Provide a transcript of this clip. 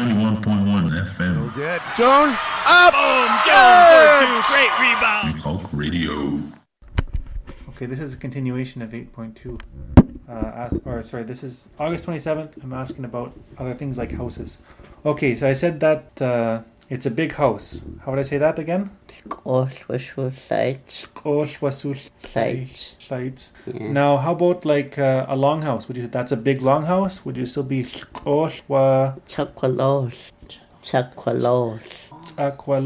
91.1 FM. Go get Joan up! Boom! Jones, 4-2. Great rebound. Hulk Radio. Okay, this is a continuation of 8.2. This is August 27th. I'm asking about other things like houses. Okay, so I said that it's a big house. How would I say that again? Sites. Yeah. Now, how about like a longhouse? Would you say that's a big longhouse? Would you still be Chakwalos.